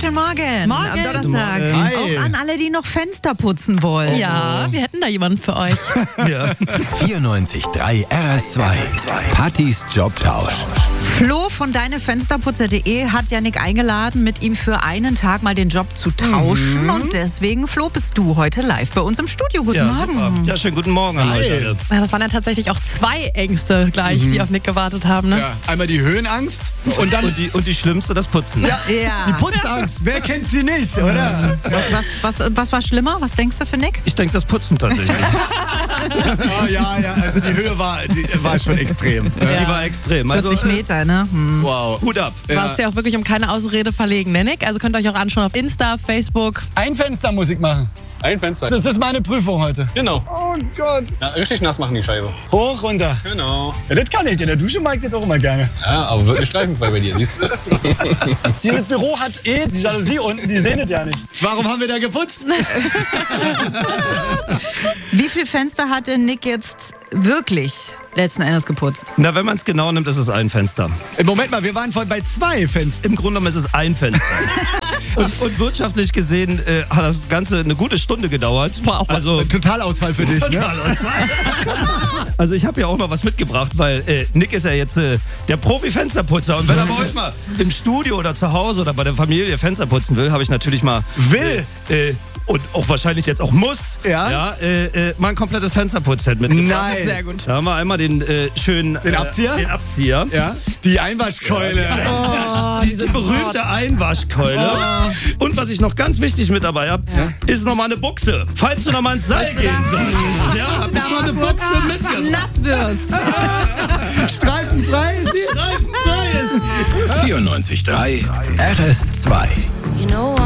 Guten Morgen. Morgen. Am Donnerstag. Hi. Auch an alle, die noch Fenster putzen wollen. Ja, wir hätten da jemanden für euch. Ja. 94.3 RS2. Pattys Jobtausch. Flo von deinefensterputzer.de hat Yannick eingeladen, mit ihm für einen Tag mal den Job zu tauschen. Und deswegen, Flo, bist du heute live bei uns im Studio. Guten Morgen. Super. Ja, schönen guten Morgen an euch alle. Ja, das waren ja tatsächlich auch 2 Ängste gleich, die auf Nick gewartet haben. Ne? Ja, einmal die Höhenangst und dann Und die schlimmste, das Putzen. Ja. die Putzangst. Wer kennt sie nicht, oder? Was war schlimmer? Was denkst du für Nick? Ich denke, das Putzen tatsächlich. Oh, ja, also die Höhe war schon extrem. Die war extrem. 40 Meter, ne? Wow. Hut ab. Warst ja auch wirklich um keine Ausrede verlegen, ne, Nick? Also könnt ihr euch auch anschauen auf Insta, Facebook. Ein Fenster muss ich machen. Ein Fenster. Das ist meine Prüfung heute. Genau. Oh Gott. Ja, richtig nass machen die Scheibe. Hoch, runter. Genau. Ja, das kann ich. In der Dusche mag ich das auch immer gerne. Ja, aber wird nicht streifenfrei bei dir, siehst du? Dieses Büro hat die Jalousie unten, die sehen das ja nicht. Warum haben wir da geputzt? Wie viel Fenster hat denn Nick jetzt wirklich letzten Endes geputzt? Na, wenn man es genau nimmt, ist es ein Fenster. Moment mal, wir waren vorhin bei 2 Fenstern. Im Grunde genommen ist es ein Fenster. und wirtschaftlich gesehen hat das Ganze eine gute Stunde gedauert. Wow. Also Totalausfall für dich, ne? Also ich habe ja auch noch was mitgebracht, weil Nick ist ja jetzt der Profi-Fensterputzer. Und wenn er bei euch mal im Studio oder zu Hause oder bei der Familie Fenster putzen will, habe ich natürlich mal... und auch wahrscheinlich jetzt auch muss, Ja? mal ein komplettes Fensterputzset mitgebracht. Nein. Sehr gut. Da haben wir einmal den schönen... Den Abzieher? Den Abzieher. Ja? Die Einwaschkeule. Die berühmte Einwaschkeule. Und was ich noch ganz wichtig mit dabei habe, ist nochmal eine Buchse. Falls du nochmal ins Seil gehen sollst. Ja, hab ich mal eine Buchse mitgebracht. Nasswürst. Streifenfrei ist die. Streifenfrei ist die. 94.3 RS2. You know